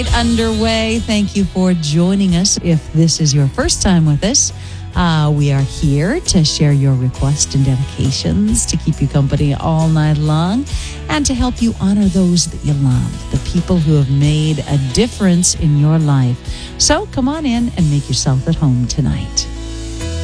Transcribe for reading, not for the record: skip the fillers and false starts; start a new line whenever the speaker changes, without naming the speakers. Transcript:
Underway. Thank you for joining us. If this is your first time with us, we are here to share your requests and dedications, to keep you company all night long, and to help you honor those that you love, the people who have made a difference in your life. So come on in and make yourself at home tonight.